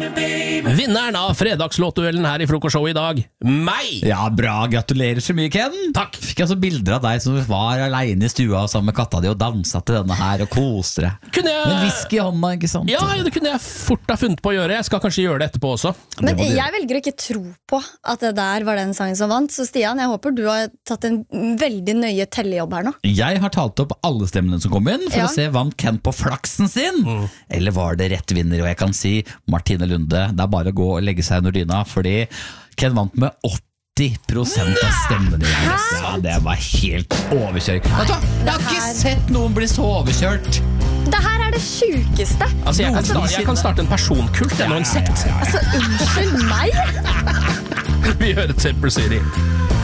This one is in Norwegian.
Vinneren av fredagslåtduellen her i frokostshowet i dag, meg! Ja, bra, gratulerer så mye, Ken. Takk. Fikk jeg så bilder av deg som var alene i stua sammen med katta di og danset til denne her og koste deg. Kunne jeg... Med whisky i hånda, ikke sant? Ja, det kunne jeg fort ha funnet på å gjøre. Jeg skal kanskje gjøre det etterpå også. Men jeg velger å ikke tro på at det der var den sangen som vant. Så Stian, jeg håper du har tatt en veldig nøye tellejobb her nå. Jeg har talt opp alle stemmene som kom inn for å se vant Ken på flaksen sin. Eller var det rett vinner? Og jeg kan si Martine Lunde, det er bare å gå og legge seg under dyna, fordi Ken vant med 80% av stemmene. Ja, det var helt overkjørt. Jeg har ikke sett noen bli så overkjørt. Det her er det sjukeste. Altså, jeg kan starte en personkult eller en sekt. Altså, unnskyld meg. Vi hører Temper City.